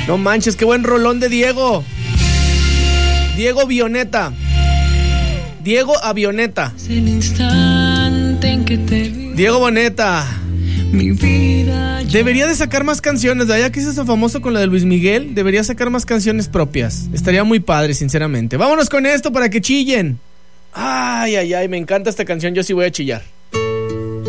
No manches, qué buen rolón de Diego. Diego Avioneta. Diego Avioneta. Diego Boneta. Debería de sacar más canciones, ¿verdad? Ya que hizo famoso con la de Luis Miguel, debería sacar más canciones propias. Estaría muy padre, sinceramente. Vámonos con esto para que chillen. Ay, ay, ay, me encanta esta canción, yo sí voy a chillar.